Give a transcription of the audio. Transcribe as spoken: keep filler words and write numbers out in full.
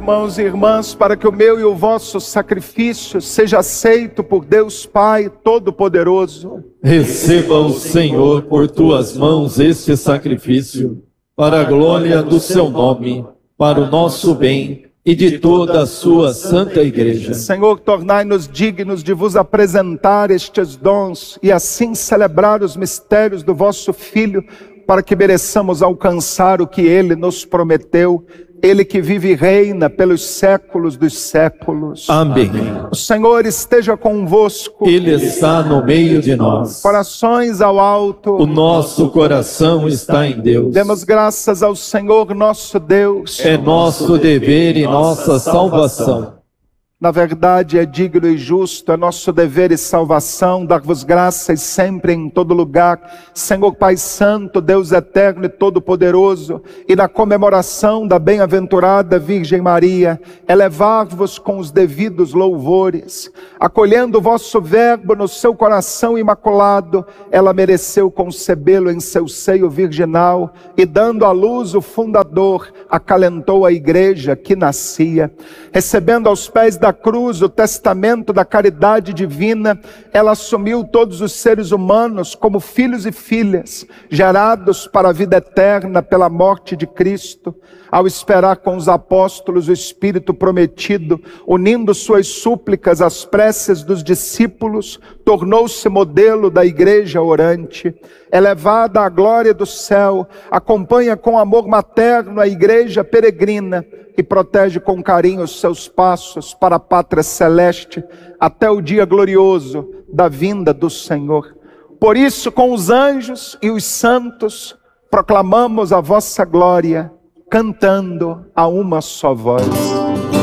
irmãos e irmãs, para que o meu e o vosso sacrifício seja aceito por Deus Pai Todo-Poderoso. Receba o Senhor por tuas mãos este sacrifício, para a glória do seu nome, para o nosso bem e de toda a sua santa igreja. Senhor, tornai-nos dignos de vos apresentar estes dons e assim celebrar os mistérios do vosso Filho, para que mereçamos alcançar o que Ele nos prometeu, Ele que vive e reina pelos séculos dos séculos. Amém. O Senhor esteja convosco. Ele está no meio de nós. Corações ao alto. O nosso coração está em Deus. Demos graças ao Senhor nosso Deus. É nosso dever e nossa salvação. Na verdade, é digno e justo, é nosso dever e salvação dar-vos graças sempre em todo lugar, Senhor Pai Santo, Deus eterno e todo-poderoso, e na comemoração da bem-aventurada Virgem Maria, elevar-vos com os devidos louvores. Acolhendo o vosso verbo no seu coração imaculado, ela mereceu concebê-lo em seu seio virginal, e dando à luz o fundador, acalentou a igreja que nascia. Recebendo aos pés da cruz o testamento da caridade divina, ela assumiu todos os seres humanos como filhos e filhas, gerados para a vida eterna pela morte de Cristo. Ao esperar com os apóstolos o Espírito prometido, unindo suas súplicas às preces dos discípulos, tornou-se modelo da igreja orante. Elevada à glória do céu, acompanha com amor materno a igreja peregrina e protege com carinho os seus passos para a pátria celeste, até o dia glorioso da vinda do Senhor. Por isso, com os anjos e os santos, proclamamos a vossa glória, cantando a uma só voz.